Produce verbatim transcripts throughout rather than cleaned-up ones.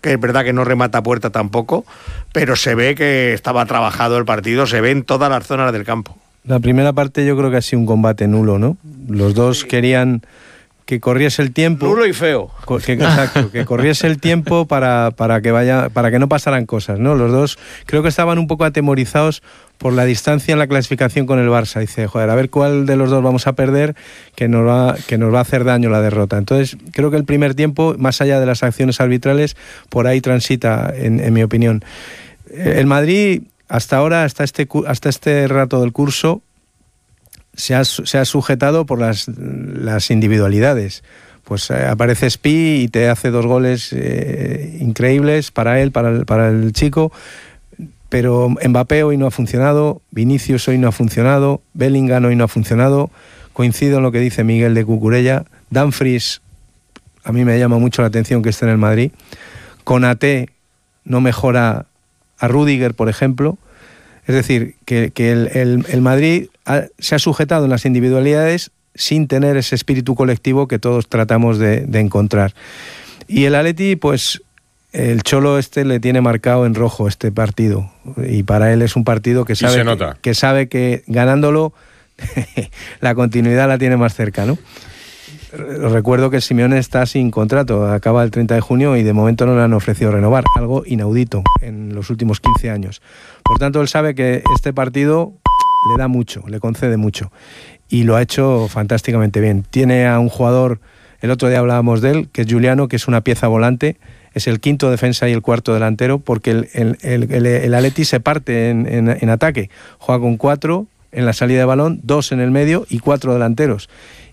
que es verdad que no remata a puerta tampoco, pero se ve que estaba trabajado el partido, se ve en todas las zonas del campo. La primera parte yo creo que ha sido un combate nulo, ¿no? Los dos sí. querían que corriese el tiempo. Nulo y feo. Que, exacto, que corriese el tiempo para, para que vaya, para que no pasaran cosas, ¿no? Los dos creo que estaban un poco atemorizados por la distancia en la clasificación con el Barça. Dice, joder, a ver cuál de los dos vamos a perder, que nos va, que nos va a hacer daño la derrota. Entonces, creo que el primer tiempo, más allá de las acciones arbitrales, por ahí transita, en, en mi opinión. El Madrid, hasta ahora, hasta este, hasta este rato del curso, se ha, se ha sujetado por las, las individualidades. Pues eh, aparece Spi y te hace dos goles eh, increíbles para él, para el, para el chico, pero Mbappé hoy no ha funcionado, Vinicius hoy no ha funcionado, Bellingham hoy no ha funcionado. Coincido en lo que dice Miguel de Cucurella. Dumfries, a mí me llama mucho la atención que esté en el Madrid. Konaté no mejora a Rüdiger, por ejemplo. Es decir, que, que el, el, el Madrid ha, se ha sujetado en las individualidades sin tener ese espíritu colectivo que todos tratamos de, de encontrar. Y el Atleti, pues el Cholo este le tiene marcado en rojo este partido. Y para él es un partido que sabe, que, que, sabe que ganándolo la continuidad la tiene más cerca, ¿no? Recuerdo que Simeone está sin contrato, acaba el treinta de junio y de momento no le han ofrecido renovar, algo inaudito en los últimos quince años. Por tanto, él sabe que este partido le da mucho, le concede mucho y lo ha hecho fantásticamente bien. Tiene a un jugador, el otro día hablábamos de él, que es Giuliano, que es una pieza volante, es el quinto defensa y el cuarto delantero, porque el, el, el, el, el Atleti se parte en, en, en ataque, juega con cuatro en la salida de balón, dos en el medio y cuatro delanteros.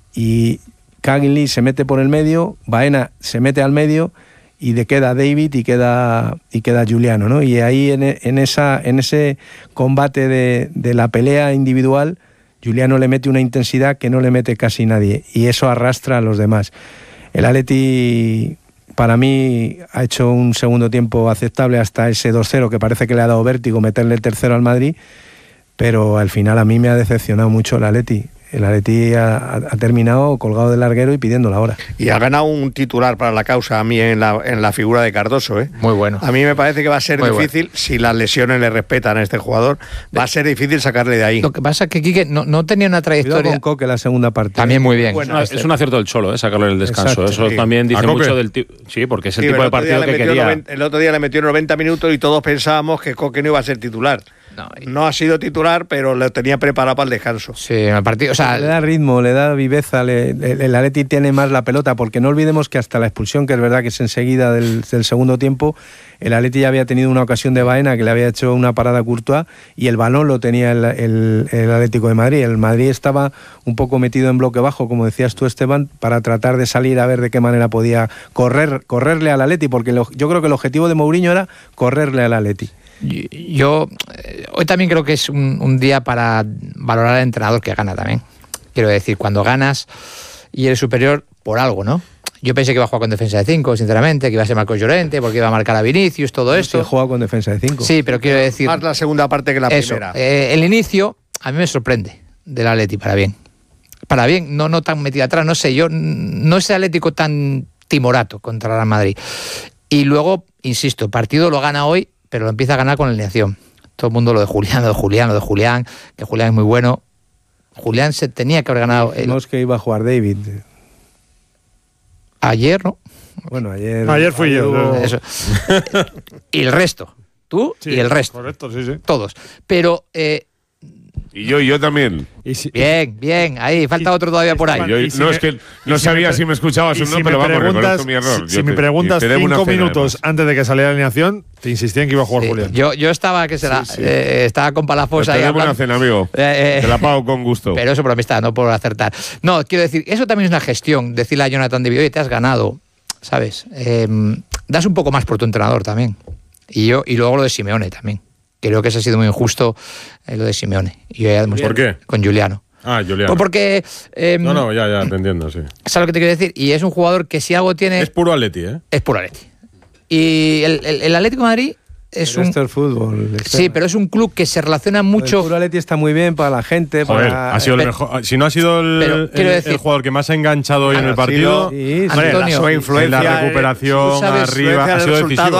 Y Cagney se mete por el medio, Baena se mete al medio y le queda David y queda y queda Giuliano, ¿no? Y ahí en, en esa en ese combate de, de la pelea individual, Giuliano le mete una intensidad que no le mete casi nadie y eso arrastra a los demás. El Atleti para mí ha hecho un segundo tiempo aceptable hasta ese dos cero que parece que le ha dado vértigo meterle el tercero al Madrid, pero al final a mí me ha decepcionado mucho el Atleti. El Atleti ha, ha terminado colgado del larguero y pidiendo la hora. Y ha ganado un titular para la causa a mí en la, en la figura de Cardoso, ¿eh? Muy bueno. A mí me parece que va a ser Muy difícil, bueno. Si las lesiones le respetan a este jugador, va a ser difícil sacarle de ahí. Lo que pasa es que Quique no, no tenía una trayectoria. Cuidado con Coque la segunda parte. También muy bien. Bueno, es un acierto del Cholo, ¿eh? Sacarlo en el descanso. Exacto, Eso sí. También dice mucho del tipo. Sí, porque es el sí, tipo de partido que quería. noventa, el otro día le metió noventa minutos y todos pensábamos que Coque no iba a ser titular. No, y... no ha sido titular, pero lo tenía preparado para el descanso. Sí, en el partido, o sea, le da ritmo, le da viveza, le, el, el Atleti tiene más la pelota, porque no olvidemos que hasta la expulsión, que es verdad que es enseguida del, del segundo tiempo, el Atleti ya había tenido una ocasión de Baena que le había hecho una parada a Courtois y el balón lo tenía el, el, el Atlético de Madrid. El Madrid estaba un poco metido en bloque bajo, como decías tú, Esteban, para tratar de salir a ver de qué manera podía correr, correrle al Atleti, porque lo, yo creo que el objetivo de Mourinho era correrle al Atleti. Yo eh, hoy también creo que es un, un día para valorar al entrenador que gana también. Quiero decir, cuando ganas y eres superior por algo, ¿no? Yo pensé que iba a jugar con defensa de cinco, sinceramente, que iba a ser Marcos Llorente, porque iba a marcar a Vinicius, todo esto. Sí, he jugado con defensa de cinco. Sí, pero quiero decir... Más la segunda parte que la eso, primera. Eh, el inicio a mí me sorprende del Atleti, para bien. Para bien, no, no tan metido atrás, no sé, yo no es el Atlético tan timorato contra el Madrid. Y luego, insisto, el partido lo gana hoy, pero lo empieza a ganar con la alineación. Todo el mundo lo de Julián, lo de Julián, lo de Julián, que Julián es muy bueno. Julián se tenía que haber ganado... El... No es que iba a jugar David. Ayer, ¿no? Bueno, ayer... No, ayer fui yo. Hubo... Eso. Y el resto. Tú sí, y el resto. Correcto, sí, sí. Todos. Pero... Eh, Y yo, y yo también. Y si, bien, bien, ahí, falta otro todavía por ahí. Yo, y si no, me, es que no si sabía me, si me escuchabas o no, si pero vamos, reconozco mi error. Si, yo si me te, preguntas te cinco cena, minutos además. antes de que saliera la alineación, te insistí en que iba a jugar Sí, Julián. Yo, yo estaba, que será, sí, sí. Eh, estaba con Palafox ahí. Te debo una cena, amigo. Eh, eh, te la pago con gusto. Pero eso por amistad, no por acertar. No, quiero decir, eso también es una gestión. Decirle a Jonathan David, oye, te has ganado, ¿sabes? Eh, das un poco más por tu entrenador también. Y yo y luego lo de Simeone también. Creo que eso ha sido muy injusto, eh, lo de Simeone. Y yo ya ¿Por qué? Con Giuliano. Ah, Giuliano. Pues porque... Eh, no, no, ya, ya, te entiendo, sí. ¿Sabes lo que te quiero decir? Y es un jugador que si algo tiene... Es puro Atleti, ¿eh? Es puro Atleti. Y el, el, el Atlético de Madrid es el un... Esto es fútbol. Sí, pero es un club que se relaciona mucho... El puro Atleti está muy bien para la gente. Joder, para... ha sido pero, el mejor... Si no ha sido el, pero, el, decir, el jugador que más ha enganchado hoy en el partido... Sí, sí, Antonio, la influencia, en la recuperación, sabes, arriba, ha sido decisivo.